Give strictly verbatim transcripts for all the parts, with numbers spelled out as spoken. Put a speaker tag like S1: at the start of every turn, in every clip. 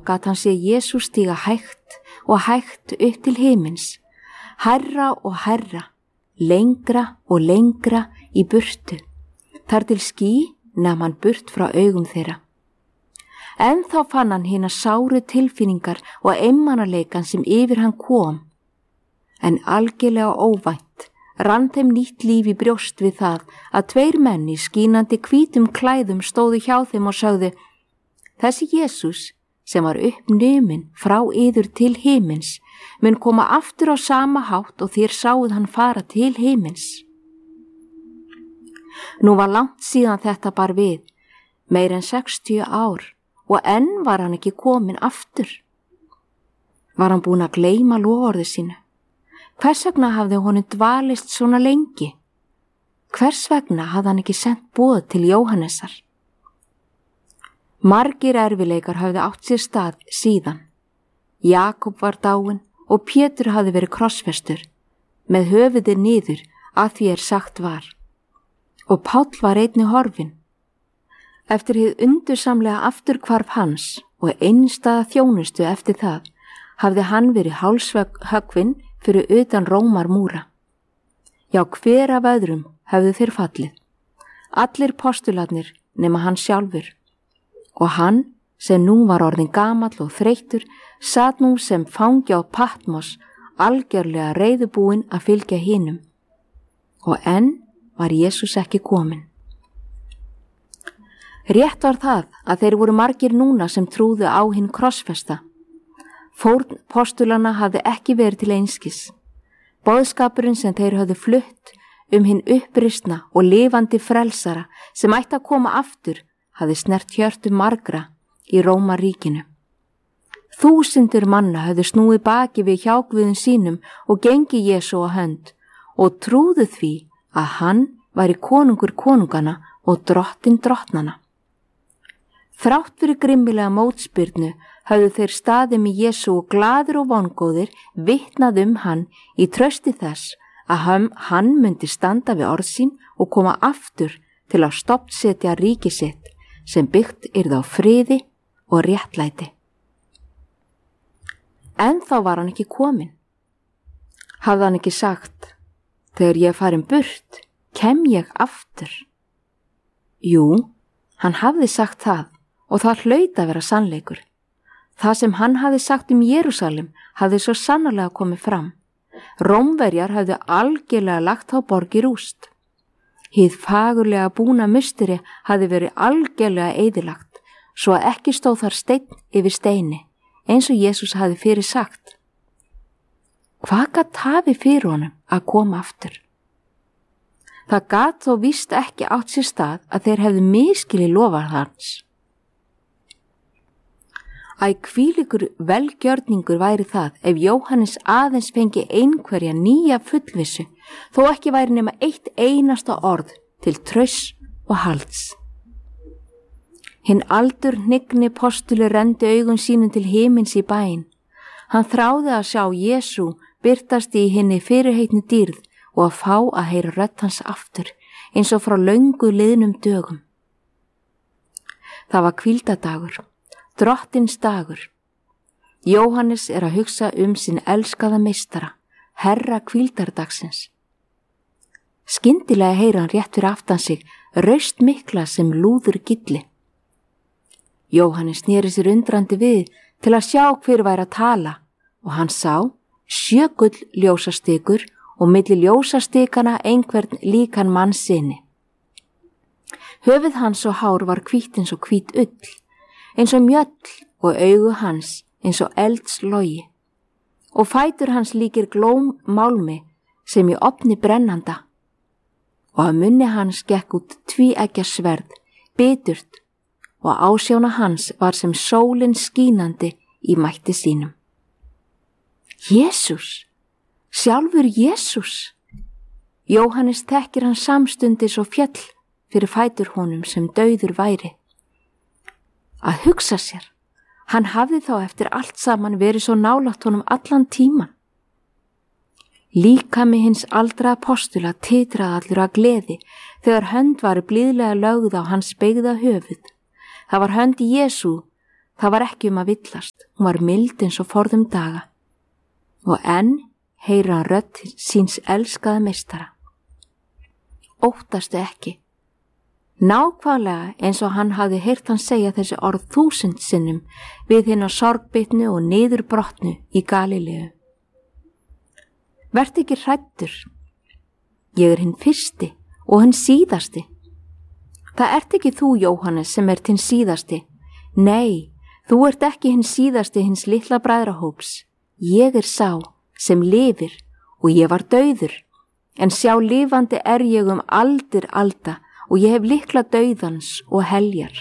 S1: gat hann séð Jesús stíga hægt og hægt upp til himins, hærra og hærra, lengra og lengra í burtu, þar til ský nam hann burt frá augum þeirra. En þá fann hann hina sáru tilfinningar og einmanaleikan sem yfir hann kom, en algjörlega óvænt rann þeim nýtt líf í brjóst við það að tveir menn í skínandi hvítum klæðum stóðu hjá þeim og sögðu: Þessi Jesús sem var uppnumin frá yður til himins mun koma aftur á sama hátt og þér sáuð hann fara til himins. Nú var langt síðan þetta bar við, meir en sextíu ár, og enn var hann ekki kominn aftur. Var hann búinn að gleyma loforði sínu? Hvers vegna hafði honum dvalist svona lengi? Hvers vegna hafði hann ekki sent boð til Jóhannesar? Margir erfileikar hafði átt sér stað síðan. Jakob var dáinn og Pétur hafði verið krossfestur, með höfuðið niður að því er sagt var. Og Páll var einnig horfinn. Eftir hið undursamlega afturhvarf hans og einstæða þjónustu eftir það, hafði hann verið hálshöggvinn fyrir utan Rómarmúra. Já, hver af öðrum hefðu þeir fallið. Allir postularnir nema hann sjálfur. Og hann, sem nú var orðinn gamall og þreyttur, sat nú sem fangi á Patmos, algjörlega reiðubúinn að fylgja hinum. Og enn var Jesús ekki kominn. Rétt var það að þeir voru margir núna sem trúðu á hinn krossfesta. Fórn postulana hafði ekki verið til einskis. Boðskapurinn sem þeir höfðu flutt um hinn uppristna og lifandi frelsara sem ætti að koma aftur hafði snert hjörtu margra í Rómaríkinu. Þúsundir manna höfðu snúið baki við hjákviðum sínum og gengi Jesú á hönd og trúðu því að hann væri konungur konungana og drottinn drottnana. Þrátt fyrir grimmilega mótspyrnu höfðu þeir staðið með Jesú og glaðir og vongóðir vitnað um hann í trausti þess að hann myndi standa við orð sín og koma aftur til að stoppsetja ríki sitt sem byggt yrði á friði og réttlæti. En þá var hann ekki kominn. Hafði hann ekki sagt: Þegar ég farin burt, kem ég aftur? Jú, hann hafði sagt það og það hlaut að vera sannleikur. Það sem hann hafði sagt um Jerúsalem hafði svo sannarlega komið fram. Rómverjar hafði algjörlega lagt á borg í rúst. Hið fagurlega búna musteri hafði verið algjörlega eyðilagt, svo að ekki stóð þar steinn yfir steini, eins og Jesús hafði fyrir sagt. Hvað gat hafi fyrir honum að koma aftur? Það gat þó víst ekki átt sér stað að þeir hefðu misskilið loforð hans. Æ, hvílíkur velgjörningur væri það ef Jóhannes aðeins fengi einhverja nýja fullvissu, þó ekki væri nema eitt einasta orð til trausts og halds. Hinn aldur hnigni postuli renndi augum sínum til himins í bæinn. Hann þráði að sjá Jesú birtast í hinni fyrirheitnu dýrð og að fá að heyra rödd hans aftur, eins og frá löngu liðnum dögum. Það var hvíldadagur, drottins dagur. Jóhannes er að hugsa um sinn elskaða meistara, herra hvíldardagsins. Skyndilega heyra hann rétt fyrir aftan sig raust mikla sem lúður gilli. Jóhannes sneri sér undrandi við til að sjá hver væri að tala og hann sá sjö gull ljósastikur og milli ljósastikana einhvern líkan mann sinni. Höfuð hans og hár var hvítt eins og hvít ull, eins og mjöll og augu hans eins og eldslogi og fætur hans líkir glóm málmi sem í ofni brennanda og að munni hans gekk út tvíeggja sverð, biturt og ásjóna hans var sem sólin skínandi í mætti sínum. Jesús, sjálfur Jesús! Jóhannes þekkir hann samstundis og fjall fyrir fætur honum sem dauður væri. Að hugsa sér, hann hafði þá eftir allt saman verið svo nálægt honum allan tíman. Líkami hins aldra apostula titraði allur að gleði þegar hönd var blíðlega lögð á hans beygða höfuð. Það var hönd í Jesú, það var ekki um að villast. hún var mild eins og forðum daga. Og enn heyra hann rödd síns elskaða meistara. Óttastu ekki. Nákvæmlega eins og hann hafði heyrt hann segja þessi orð þúsund sinnum við hina sorgbitnu og niðurbrotnu í Galileu. Vertu ekki hræddur. Ég er hinn fyrsti og hinn síðasti. Það ert ekki þú, Jóhannes, sem ert hinn síðasti. Nei, þú ert ekki hinn síðasti hins litla bræðrahóps. Ég er sá sem lifir og ég var dauður, en sjá lifandi er ég um aldir alda og ég hef lykla dauðans og heljar.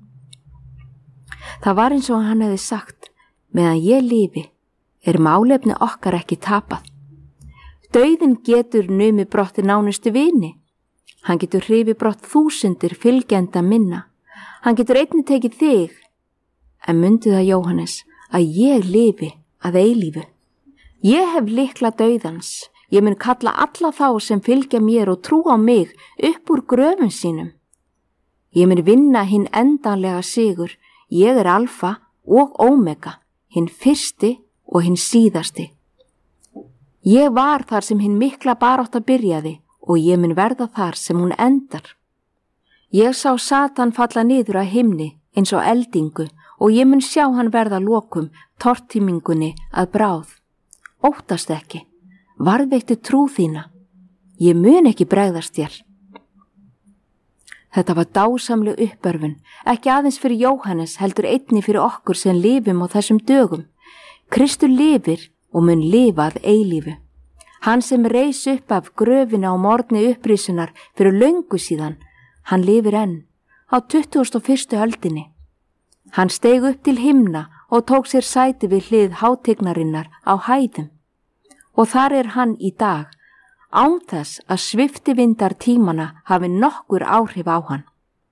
S1: Það var eins og hann hefði sagt, meðan ég lifi er málefni okkar ekki tapað. Dauðin getur numið brotti nánustu vini. Hann getur hrifið brott þúsundir fylgjenda minna. Hann getur einnig tekið þig. En mundu það, Jóhannes, að ég lifi að eilífu. Ég hef lykla dauðans. Ég mun kalla alla þá sem fylgja mér og trú á mig upp úr gröfum sínum. Ég mun vinna hinn endanlega sigur. Ég er alfa og omega, hinn fyrsti og hinn síðasti. Ég var þar sem hinn mikla barátta byrjaði og ég mun verða þar sem hún endar. Ég sá Satan falla niður að himni eins og eldingu og ég mun sjá hann verða lokum tortímingunni að bráð. Óttast ekki, varðveittu trú þína. Ég mun ekki bregðast þér. Þetta var dásamleg uppörfun, ekki aðeins fyrir Jóhannes heldur einni fyrir okkur sem lifum á þessum dögum. Kristur lifir og mun lifa að eilífu. Hann sem reis upp af gröfina á morgni upprisunar fyrir löngu síðan, hann lifir enn á tuttugasta og fyrstu öldinni. Hann steig upp til himna og tók sér sæti við hlið hátignarinnar á hæðum. Og þar er hann í dag, án þess að sviftivindar tímana hafi nokkur áhrif á hann.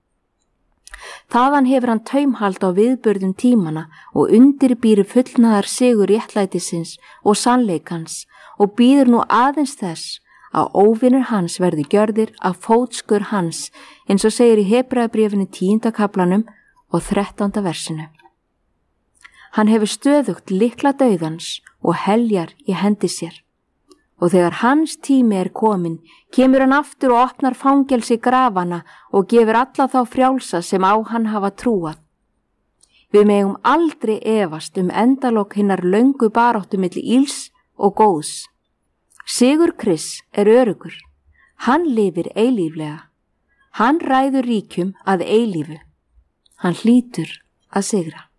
S1: Þaðan hefur hann taumhald á viðburðum tímana og undirbýri fullnaðar sigur réttlætisins og sannleikans og býður nú aðeins þess að óvinir hans verði gjörðir af fótskur hans, eins og segir í Hebreabréfinu tíunda kaflanum og þrettánda versinu. Hann hefur stöðugt lykla dauðans og heljar í hendi sér. Og þegar hans tími er komin, kemur hann aftur og opnar fangelsi grafana og gefur alla þá frjálsa sem á hann hafa trúað. Við megum aldrei efast um endalok hinnar löngu baráttu milli ills og góðs. Sigur Krists er örugur. Hann lifir eilíflega. Hann ræður ríkjum að eilífu. Hann hlýtur að sigra.